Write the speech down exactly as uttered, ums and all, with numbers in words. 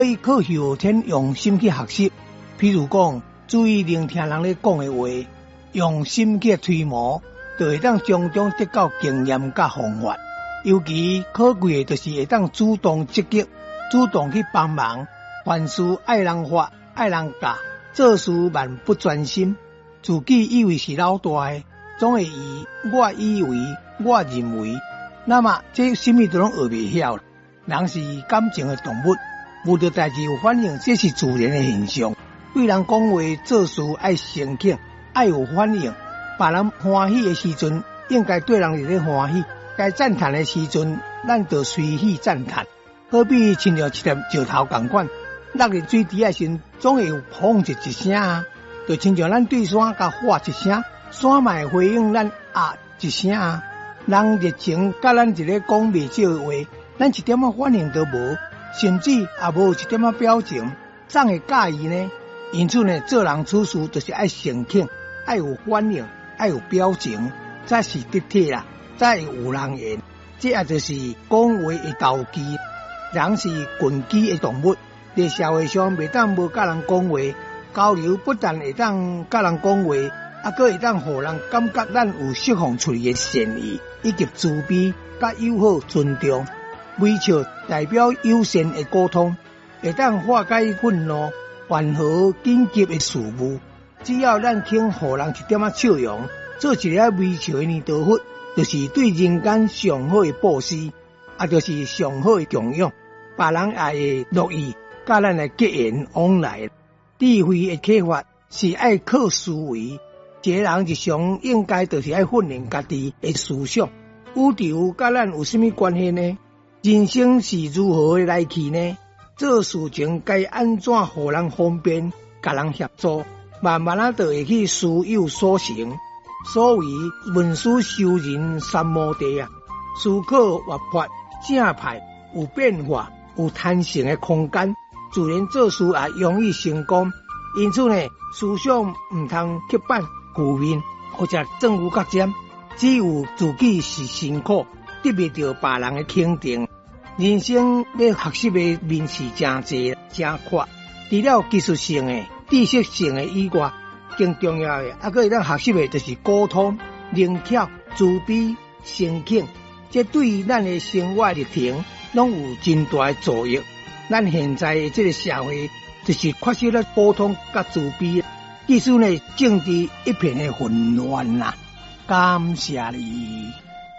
可以靠后天用心去学习。譬如讲，注意聆听人咧讲的话，用心去推磨，就会当从中得到经验甲方法。尤其可贵的就是会当主动积极，主动去帮忙。凡事爱人发，爱人教，做事万不专心。自己以为是老大的，总会以我以为、我认为，那么这什么都拢学袂晓。人是感情的动物，遇到代志有反应，这是自然的现象。对人讲话、做事爱诚恳，爱有反应。别人欢喜的时阵，应该对人咧欢喜；该赞叹的时阵，咱就随喜赞叹。好比亲像一粒石头共款，落入水池的时，总会有砰一一声啊。就亲像咱对山甲喊一声，山嘛会回应咱啊一声啊。人热情甲咱一个讲袂少的话，咱一点仔反应都无，甚至也无一点仔表情，怎会介意呢？因此呢，做人处事就是爱诚恳，爱有反应，爱有表情，才是得体啦，才会有人缘。这也就是讲话的投机。人是群居的动物，在社会上袂当无甲人讲话。交流不但会当甲人讲话，还佫会当互人感觉咱有释放出去的善意，以及慈悲、甲友好、尊重。微笑代表友善的沟通，会当化解愤怒、缓和紧急的事务。只要咱肯互人一点仔笑容，做一个微笑的念道佛，就是对人间上好的布施，也就是上好的供养。别人也会乐意甲咱来结缘往来。智慧的启发是爱靠思维，一个人日常应该就是爱训练家己的思想。宇宙甲咱有什么关系呢？人生是如何的来去呢？做事情该安怎互人方便，甲人协助，慢慢啊就会去事有所成。所谓文思修人三摩地啊，思考活泼正派，有变化，有弹性的空间。自然做事也容易成功，因此呢，思想唔通刻板负面或者政府角尖，只有自己是辛苦，得不到别人的肯定。人生要学习的面是真多真阔，除了技术性的、知识性的以外，更重要的还可以咱学习的就是沟通、灵巧、慈悲、诚恳，这对于咱的生活历程拢有真大的作用。咱现在的这个社会，就是缺少了沟通甲慈悲，其实呢，政治一片的混乱啦。感谢你。